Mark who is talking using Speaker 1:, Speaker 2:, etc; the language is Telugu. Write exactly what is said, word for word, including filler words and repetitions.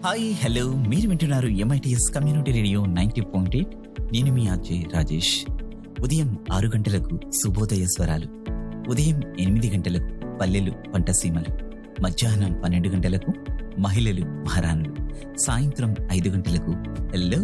Speaker 1: హాయ్ హలో మీరు వింటున్నారు MITS community radio ninety point eight. నేను మీ అజయ్ రాజేష్. ఉదయం ఆరు గంటలకు శుభోదయ స్వరాలు, ఉదయం ఎనిమిది గంటలకు పల్లెలు పంటసీమలు, మధ్యాహ్నం పన్నెండు గంటలకు మహిళలు మహారాణులు, సాయంత్రం ఐదు గంటలకు హలో